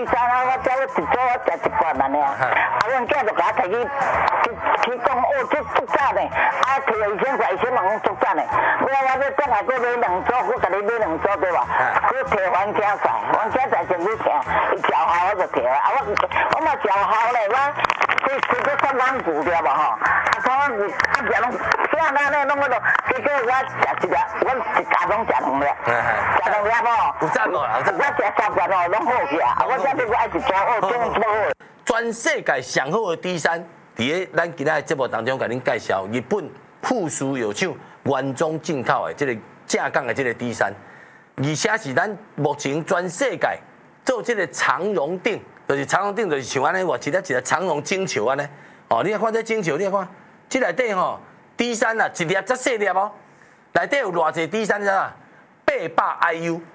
三啊，我只要一组我食一罐安尼啊。啊，阮囝就甲我摕去讲，哦，这足早呢，啊，摕个医生说医生讲足早呢。我要转来搁买2组，我甲你买2组对吧？搁摕番茄菜，番茄菜先去听，伊调好我就摕啊。啊，我嘛调好咧，我去个三万股对无吼？啊，三万股啊，食拢啥那咧，拢我都，结果我食一粒，我一家拢食2粒，食2粒吼。有赞无啦？我食3罐哦，拢好去啊！啊，我这我爱一组哦，真足好。 全世界上好的低山，伫个咱今仔的节目当中，甲恁介绍日本富士药厂原装进口的这个正港的这个低山，而且是咱目前全世界做这个长绒顶，就是长绒顶，就是像安尼，我一个长绒金球安尼。哦，你看这金球，你看，这内底吼低山啊，一粒则细粒哦，内底有偌济低山啊，800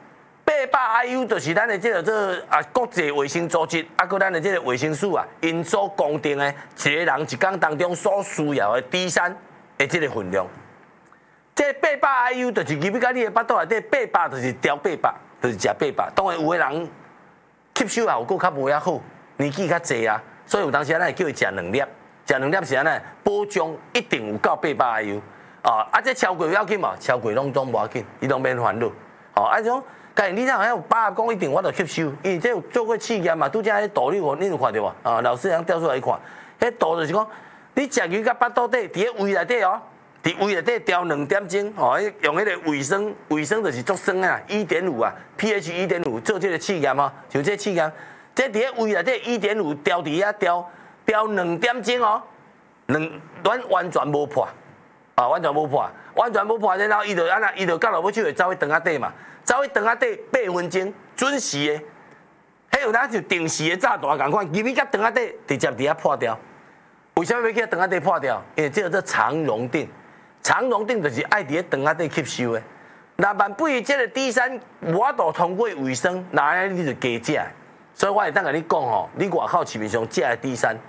IU。800 IU 就是咱的这个国际卫生组织，啊，搁咱的这个卫生署啊，因所公定的一个人一天当中所需要的低山的这个分量。这800 IU 就是入去到你的腹肚内底，800就是调800，就是食800。当然有的人吸收效果较无遐好，年纪较济啊，所以有当时咱会叫伊食2粒，食2粒是安尼，保障一定有够800 IU。啊，这超过要紧嘛，超过拢无要紧，伊拢免烦恼。哦，啊种。假如你若有80公一定我就吸收，因为这有做过试验嘛，拄则迄图你有看到无？啊，老师人调出来看，迄图就是讲，你食鱼到腹肚底，伫个胃内底哦，伫胃内底调2点钟，哦，用迄个卫生就是足酸啊，1.5啊 ，pH 1.5做这个试验哦，像这试验，这伫个胃内底1.5调伫遐调2点钟哦，咱完全无破，啊，完全无破，然后伊就到落尾就会走去肠仔底嘛。走去肠仔底8分钟，准时的，迄有咱就定时的炸弹共款，入去到肠仔底直接伫遐破掉。为什么要去肠仔底破掉？因为这个做长绒顶，长绒顶就是爱伫个肠仔底吸收的。那万不这个低山无法度通过卫生，那安尼你就加食。所以我会当甲你讲吼，你外口市面上食的低山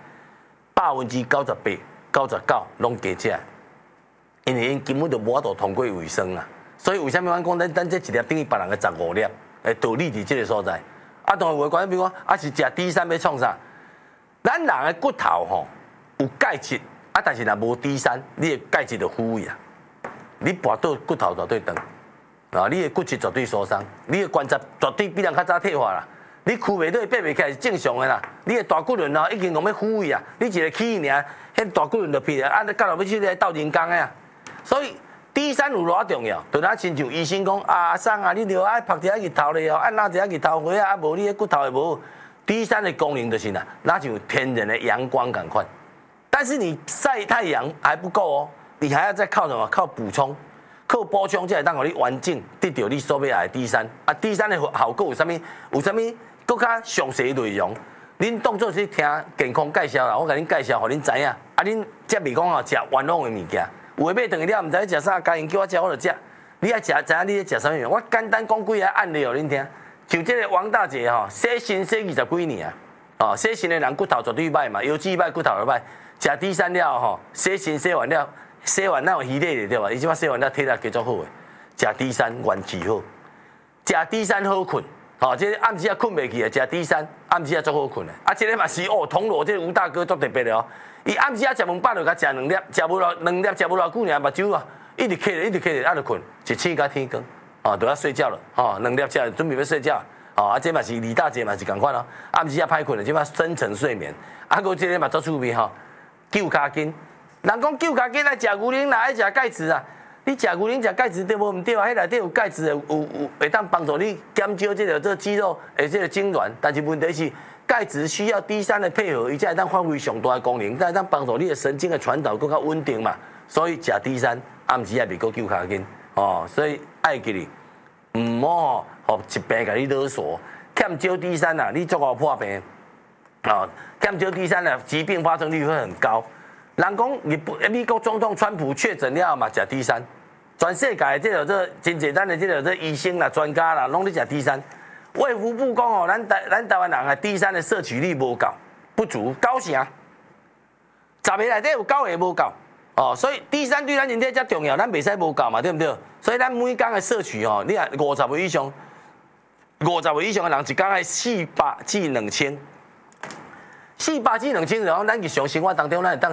，98%、99%拢加食，因为因根本就无法度通过卫生啦。所以为什么阮讲咱这一粒等于别人的15粒？道理伫这个所在。啊，当然有关比如讲，啊是食低山要创啥？咱人的骨头吼有钙质，啊但是若无低山，你的钙质就枯萎啊。你跋倒骨头绝对长，啊，你的骨质绝对受伤，你的关节绝对比人较早退化啦。你躯袂倒爬袂起来是正常的啦。你的大骨轮哦已经讲要枯萎啊，你一个起尔，迄大骨轮就撇啊，到落尾去来斗人工的啊。所以低山有偌重要，就咱亲像医生讲啊，阿桑啊，你着爱晒一下日头咧哦，爱拿一下日头花啊，啊无你的骨头会无。低山的功能就是呐，那就天然的阳光感快。但是你晒太阳还不够哦，你还要再靠什么？靠补充，靠补充才会当互你完整得到你所要的低山。啊，低山的效果有啥物？有啥物？更较详细内容，恁当作是听健康介绍啦，我甲恁介绍，互恁知影。啊，恁则袂讲吼食冤枉的物件。有诶买顿了，毋知食啥，家人叫我食我就食。你爱食，知影你咧食啥物？我简单讲几个案例互恁听。像这个王大姐吼，洗身洗20几年啊，哦，洗身的人骨头绝对歹嘛，腰子歹，骨头就歹。食低山了吼，洗身洗完了，洗完那有稀咧对吧？伊即摆洗完了体力加足好诶，食低山元气好，食低山好困。哦，这暗时啊困袂去啊，食低山暗时啊足好困诶。啊，这个嘛是哦，铜锣这个吴大哥足特别的哦。伊暗时啊食饭饱就甲食2粒，食无偌2粒，食无偌久尔，目睭啊一直起咧，啊就困，一醒到天光，哦，就要睡觉了，哦，2粒食准备要睡觉，哦，啊这嘛是李大姐嘛是共款哦，暗时啊歹困了，即摆深层睡眠，啊个这个嘛足趣味吼，救脚筋，人讲救脚筋爱食牛奶，哪爱食钙质啊？你食牛奶食钙质对无？毋对啊，迄内底有钙质的，有会当帮助你减少这个肌肉的这个痉挛，但是问题是钙质需要低山的配合，伊才会当发挥上大的功能，才会当帮助你的神经的传导更较稳定嘛。所以食低山暗时也袂够救脚筋哦，所以爱记哩，毋好互疾病甲你勒索，欠少低山啊，你足好破病啊，欠少低山啊，疾病发生率会很高。人讲美国总统川普确诊了嘛，食低山。全世界的这真济咱的这医生啦、专家啦，拢咧食低山。卫福部讲哦，咱台湾人啊，低山的摄取率无够，不足9成，10个内底有9个无够哦，所以低山对咱人体遮重要，咱袂使无够嘛，对不对？所以咱每天的摄取哦，你啊50个以上， 50岁以上的人一工爱400至2000，400至2000，然后咱日常生活当中，咱会当